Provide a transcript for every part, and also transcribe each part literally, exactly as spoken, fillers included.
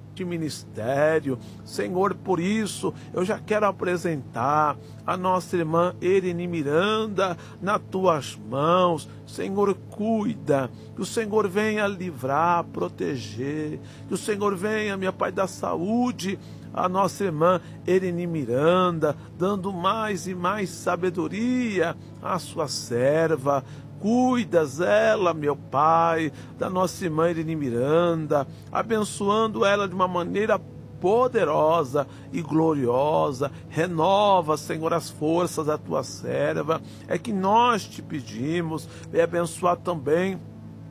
este ministério. Senhor, por isso eu já quero apresentar a nossa irmã Ereni Miranda nas tuas mãos. Senhor, cuida, que o Senhor venha livrar, proteger, que o Senhor venha, meu Pai, da saúde a nossa irmã Ereni Miranda, dando mais e mais sabedoria à sua serva. Cuidas ela, meu Pai, da nossa irmã Ereni Miranda, abençoando ela de uma maneira poderosa e gloriosa. Renova, Senhor, as forças da tua serva. É que nós te pedimos. Vem abençoar também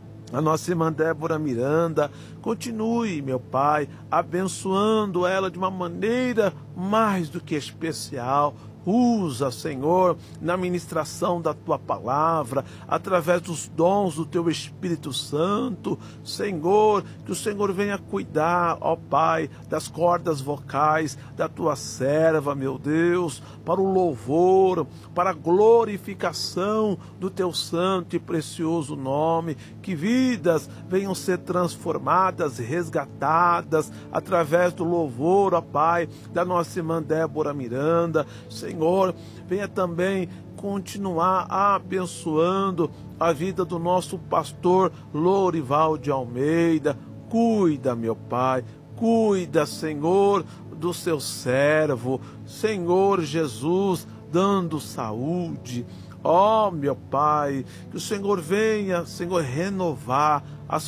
a nossa irmã Débora Miranda. Continue, meu Pai, abençoando ela de uma maneira mais do que especial. Usa, Senhor, na ministração da Tua palavra, através dos dons do Teu Espírito Santo. Senhor, que o Senhor venha cuidar, ó Pai, das cordas vocais da Tua serva, meu Deus, para o louvor, para a glorificação do Teu santo e precioso nome. Que vidas venham ser transformadas, resgatadas, através do louvor, ó Pai, da nossa irmã Débora Miranda. Senhor, venha também continuar abençoando a vida do nosso pastor Lorival de Almeida. Cuida, meu Pai, cuida, Senhor, do seu servo, Senhor Jesus, dando saúde. Ó, oh, meu Pai, que o Senhor venha, Senhor, renovar as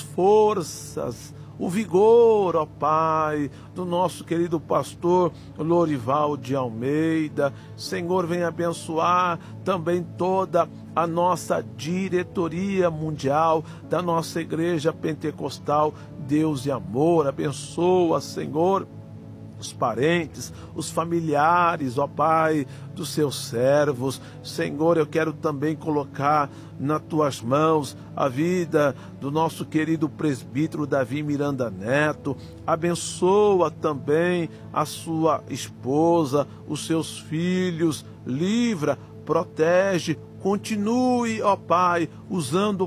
forças, o vigor, ó Pai, do nosso querido pastor Lorival de Almeida. Senhor, venha abençoar também toda a nossa diretoria mundial da nossa igreja pentecostal Deus e Amor. Abençoa, Senhor, os parentes, os familiares, ó Pai, dos seus servos. Senhor, eu quero também colocar nas tuas mãos a vida do nosso querido presbítero Davi Miranda Neto. Abençoa também a sua esposa, os seus filhos, livra, protege. Continue, ó Pai, usando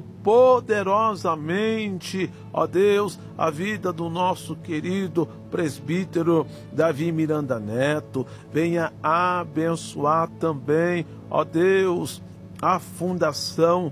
poderosamente, ó Deus, a vida do nosso querido presbítero Davi Miranda Neto. Venha abençoar também, ó Deus, a Fundação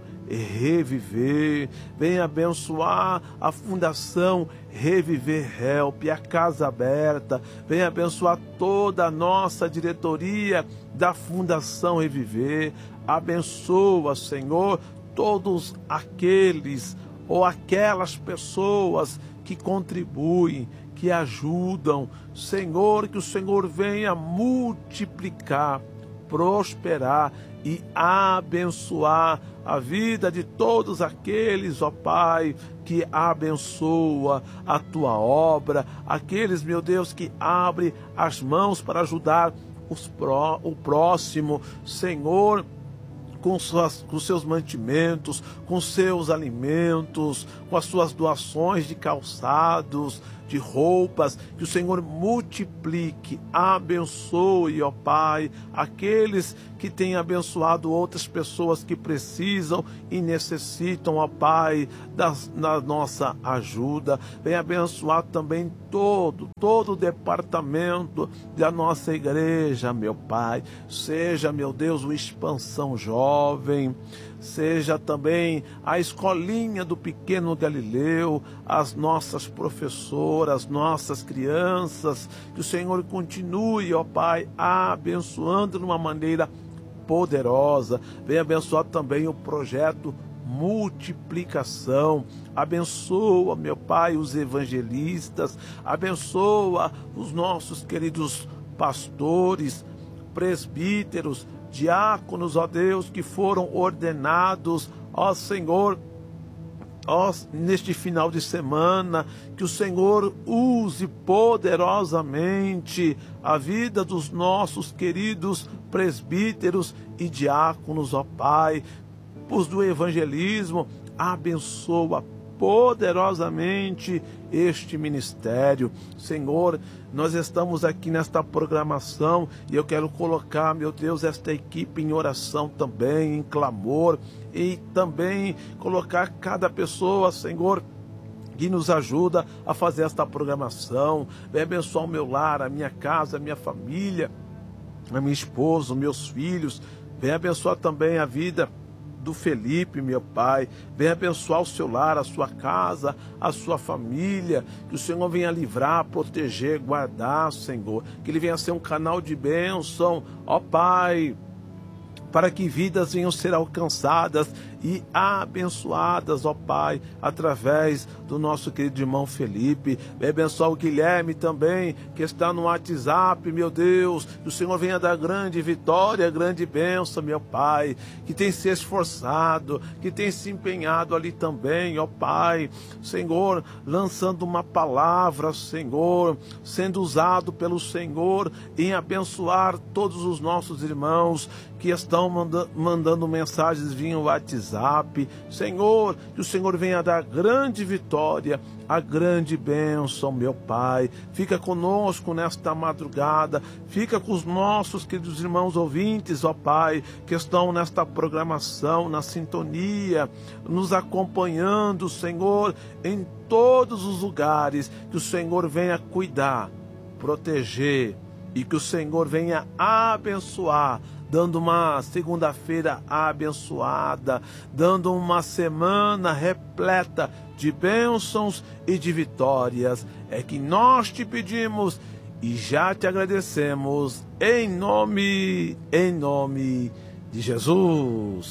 Reviver. Venha abençoar a Fundação Reviver Help, a Casa Aberta. Venha abençoar toda a nossa diretoria da Fundação Reviver. Abençoa, Senhor, todos aqueles ou aquelas pessoas que contribuem, que ajudam. Senhor, que o Senhor venha multiplicar, prosperar e abençoar a vida de todos aqueles, ó Pai, que abençoa a Tua obra, aqueles, meu Deus, que abrem as mãos para ajudar os pró, o próximo. Senhor, com, suas, com seus mantimentos, com seus alimentos, com as suas doações de calçados, de roupas, que o Senhor multiplique, abençoe, ó Pai, aqueles que têm abençoado outras pessoas que precisam e necessitam, ó Pai, da, da nossa ajuda. Venha abençoar também todo, todo o departamento da nossa igreja, meu Pai. Seja, meu Deus, o Expansão Jovem, seja também a escolinha do pequeno Galileu, as nossas professoras, as nossas crianças. Que o Senhor continue, ó Pai, abençoando de uma maneira poderosa. Venha abençoar também o projeto Multiplicação. Abençoa, meu Pai, os evangelistas. Abençoa os nossos queridos pastores, presbíteros, diáconos, ó Deus, que foram ordenados, ó Senhor, ó, neste final de semana. Que o Senhor use poderosamente a vida dos nossos queridos presbíteros e diáconos, ó Pai, os do evangelismo. Abençoa poderosamente este ministério. Senhor, nós estamos aqui nesta programação e eu quero colocar, meu Deus, esta equipe em oração também, em clamor, e também colocar cada pessoa, Senhor, que nos ajuda a fazer esta programação. Vem abençoar o meu lar, a minha casa, a minha família, a minha esposa, os meus filhos. Vem abençoar também a vida do Felipe, meu Pai. Vem abençoar o seu lar, a sua casa, a sua família. Que o Senhor venha livrar, proteger, guardar, Senhor. Que Ele venha ser um canal de bênção, ó Pai, para que vidas venham ser alcançadas e abençoadas, ó Pai, através do nosso querido irmão Felipe. Vem abençoar o Guilherme também, que está no WhatsApp, meu Deus. Que o Senhor venha dar grande vitória, grande bênção, meu Pai, que tem se esforçado, que tem se empenhado ali também, ó Pai. Senhor, lançando uma palavra, Senhor, sendo usado pelo Senhor em abençoar todos os nossos irmãos que estão manda- mandando mensagens via WhatsApp. Senhor, que o Senhor venha dar grande vitória, a grande bênção, meu Pai. Fica conosco nesta madrugada, fica com os nossos queridos irmãos ouvintes, ó Pai, que estão nesta programação, na sintonia, nos acompanhando, Senhor, em todos os lugares. Que o Senhor venha cuidar, proteger e que o Senhor venha abençoar, dando uma segunda-feira abençoada, dando uma semana repleta de bênçãos e de vitórias. É que nós te pedimos e já te agradecemos, em nome, em nome de Jesus.